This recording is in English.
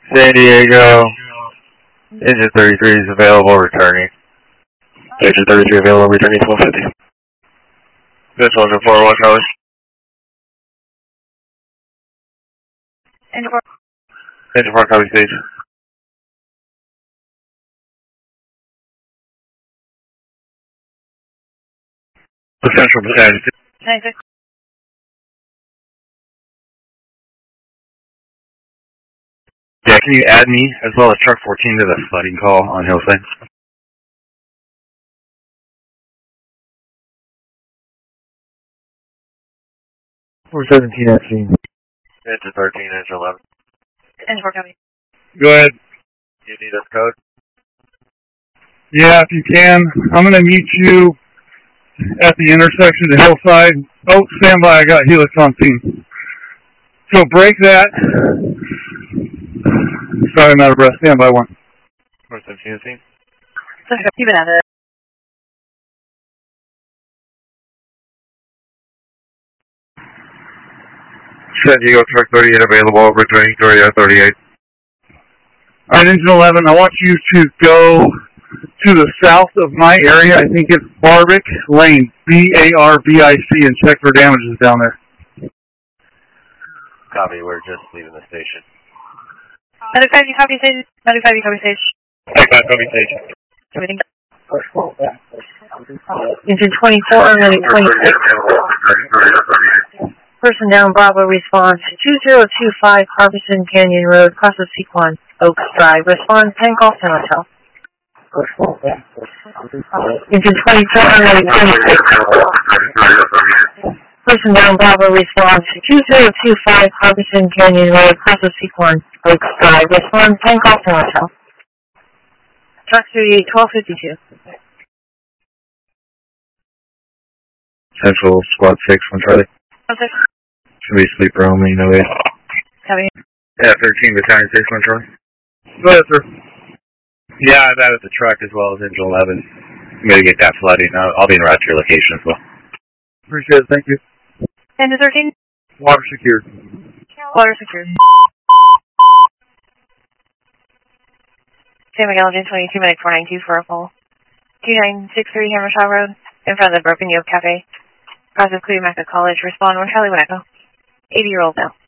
San Diego, engine 33 is available, returning. Engine 33 available, returning 1250. This one's a 4-1, Charlie. Engine 4. Engine 4, copy stage. Potential percentage. 96. Yeah, can you add me as well as truck 14 to the flooding call on Hillside? Or 17 at scene. Engine 13, engine 11. Engine 4, copy. Go ahead. You need this code? Yeah, if you can. I'm going to meet you at the intersection of Hillside. Oh, stand by. I got Helix on scene. So break that. Sorry, I'm out of breath. Stand by 1. Or 17 at scene? Keep it at it. San Diego truck 38 available, returning 38. All right, engine 11, I want you to go to the south of my area. I think it's Barbic Lane, B-A-R-B-I-C, and check for damages down there. Copy, we're just leaving the station. 95, you copy stage. 95, you copy stage. 95, copy station. Everything. Engine 24, running 26. Person down, Bravo response. 2025 Harbison Canyon Road, cross of Sequan, Oaks Drive. Respond, Tank off San Hotel. Engine 24, running 26. Person down, Bravo response. 2025 Harbison Canyon Road, cross of Sequan, Oaks Drive. Respond, Tank off San Hotel. Truck 38, 1252. Central Squad 6, 1 Charlie. Okay. Should be sleeper only, no way. Copy. Yeah, 13, battalion 6, 1 Charlie. Go ahead, sir. Yeah, I've added the truck as well as engine 11. Mitigate that flooding. I'll be en route to your location as well. Appreciate it. Thank you. Engine 13. Water secured. Water secured. San Miguel, Engine 22, medic 492 for a call. 2963 Hammershaw Road, in front of the Broken Yoke Cafe. Process Clear Mecca College. Respond 1 Charlie Echo. 80-year-old now.